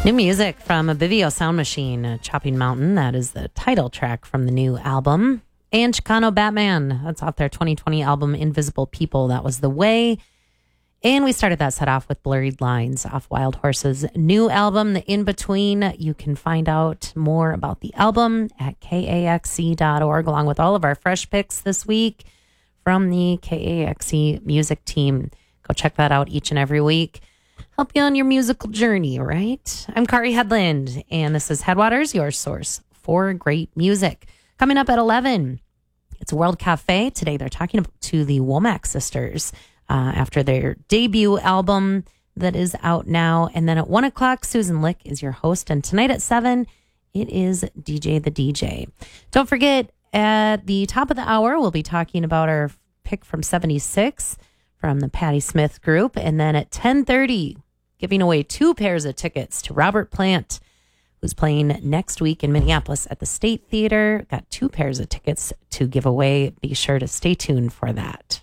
New music from Abivio Sound Machine, Chopping Mountain. That is the title track from the new album. And Chicano Batman. That's off their 2020 album, Invisible People. That was The Way. And we started that set off with Blurred Lines off Wild Horse's new album, The In Between. You can find out more about the album at kaxc.org, along with all of our fresh picks this week from the KAXE music team. Go check that out each and every week. Help you on your musical journey, right? I'm Kari Headland, and this is Headwaters, your source for great music. Coming up at 11, it's World Cafe. Today they're talking to the Womack sisters after their debut album that is out now. And then at 1 o'clock, Susan Lick is your host. And tonight at 7, it is DJ the DJ. Don't forget, at the top of the hour, we'll be talking about our pick from 76 from the Patti Smith Group. And then at 10:30, giving away 2 pairs of tickets to Robert Plant, who's playing next week in Minneapolis at the State Theater. Got 2 pairs of tickets to give away. Be sure to stay tuned for that.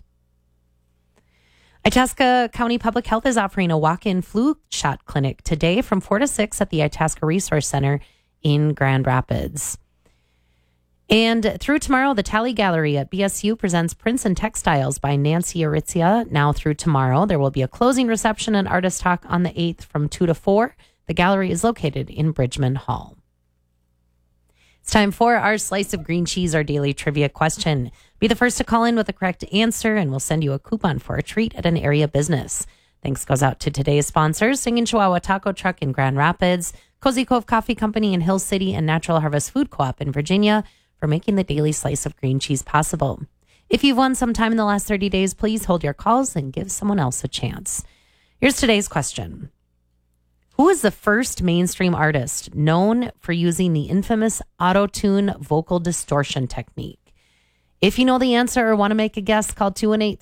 Itasca County Public Health is offering a walk-in flu shot clinic today from 4 to 6 at the Itasca Resource Center in Grand Rapids. And through tomorrow, the Tally Gallery at BSU presents Prints and Textiles by Nancy Aritzia. Now through tomorrow, there will be a closing reception and artist talk on the 8th from 2 to 4. The gallery is located in Bridgman Hall. It's time for our Slice of Green Cheese, our daily trivia question. Be the first to call in with the correct answer, and we'll send you a coupon for a treat at an area business. Thanks goes out to today's sponsors, Singing Chihuahua Taco Truck in Grand Rapids, Cozy Cove Coffee Company in Hill City, and Natural Harvest Food Co-op in Virginia for making the daily slice of green cheese possible. If you've won sometime in the last 30 days, please hold your calls and give someone else a chance. Here's today's question. Who is the first mainstream artist known for using the infamous auto-tune vocal distortion technique? If you know the answer or want to make a guess, call 218